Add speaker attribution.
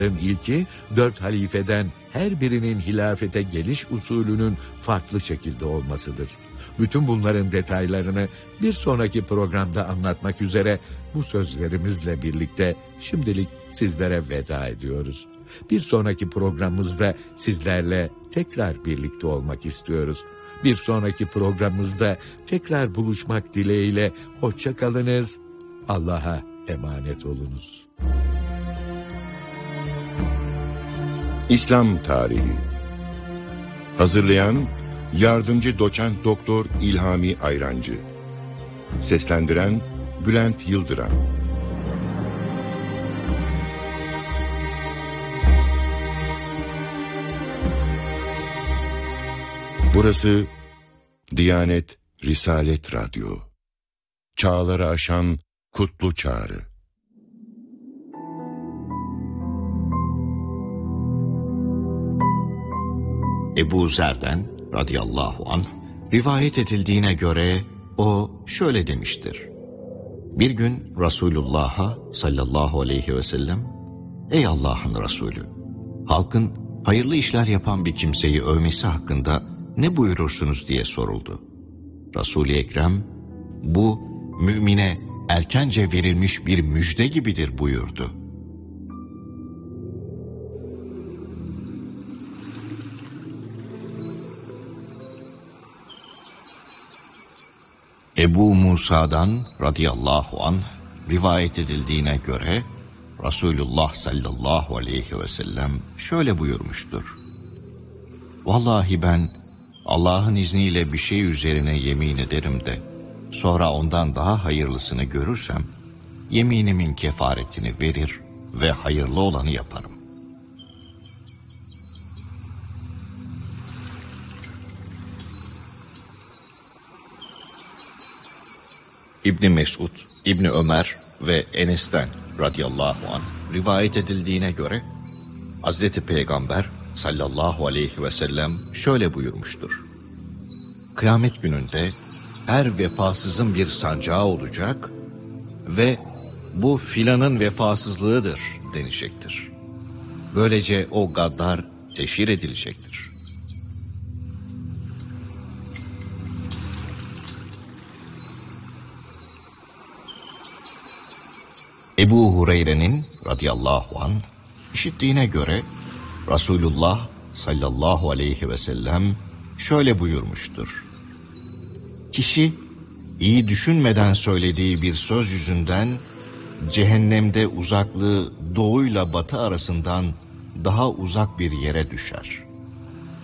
Speaker 1: İlki 4 halifeden her birinin hilafete geliş usulünün farklı şekilde olmasıdır. Bütün bunların detaylarını bir sonraki programda anlatmak üzere bu sözlerimizle birlikte şimdilik sizlere veda ediyoruz. Bir sonraki programımızda sizlerle tekrar birlikte olmak istiyoruz. Bir sonraki programımızda tekrar buluşmak dileğiyle hoşça kalınız. Allah'a emanet olunuz.
Speaker 2: İslam Tarihi. Hazırlayan Yardımcı Doçent Doktor İlhami Ayrancı. Seslendiren Bülent Yıldıran. Burası Diyanet Risalet Radyo. Çağları aşan kutlu çağrı.
Speaker 3: Ebu Zer'den radıyallahu anh rivayet edildiğine göre o şöyle demiştir. Bir gün Resulullah'a sallallahu aleyhi ve sellem, "Ey Allah'ın Resulü, halkın hayırlı işler yapan bir kimseyi övmesi hakkında ne buyurursunuz?" diye soruldu. Resul-i Ekrem, "Bu mümine erkence verilmiş bir müjde gibidir." buyurdu. Ebu Musa'dan radıyallahu anh rivayet edildiğine göre Resulullah sallallahu aleyhi ve sellem şöyle buyurmuştur. "Vallahi ben Allah'ın izniyle bir şey üzerine yemin ederim de sonra ondan daha hayırlısını görürsem yeminimin kefaretini verir ve hayırlı olanı yaparım." İbni Mesud, İbni Ömer ve Enes'ten radıyallahu anh rivayet edildiğine göre Hazreti Peygamber sallallahu aleyhi ve sellem şöyle buyurmuştur. Kıyamet gününde her vefasızın bir sancağı olacak ve bu filanın vefasızlığıdır denecektir. Böylece o gaddar teşhir edilecektir. Ebu Hureyre'nin radıyallahu anh işittiğine göre Resulullah sallallahu aleyhi ve sellem şöyle buyurmuştur. Kişi iyi düşünmeden söylediği bir söz yüzünden cehennemde uzaklığı doğuyla batı arasından daha uzak bir yere düşer.